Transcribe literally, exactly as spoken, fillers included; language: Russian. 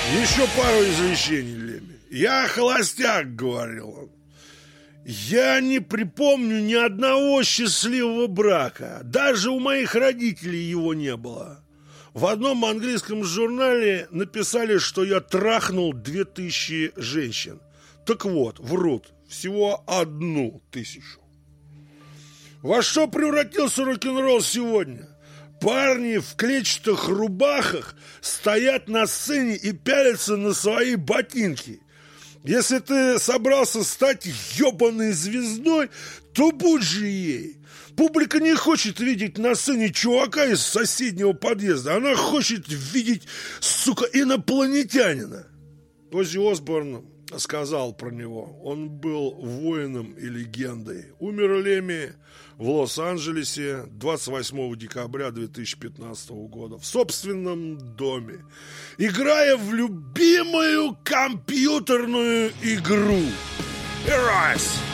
Еще пару извещений, Леми. Я холостяк, говорил он. Я не припомню ни одного счастливого брака. Даже у моих родителей его не было. В одном английском журнале написали, что я трахнул две тысячи женщин. Так вот, врут. Всего одну тысячу. Во что превратился рок-н-ролл сегодня? Парни в клетчатых рубахах стоят на сцене и пялятся на свои ботинки. Если ты собрался стать ебаной звездой, то будь же ей. Публика не хочет видеть на сцене чувака из соседнего подъезда. Она хочет видеть, сука, инопланетянина. Оззи Осборн сказал про него: он был воином и легендой. Умер Леми в Лос-Анджелесе двадцать восьмого декабря две тысячи пятнадцатого года в собственном доме, играя в любимую компьютерную игру Heroes.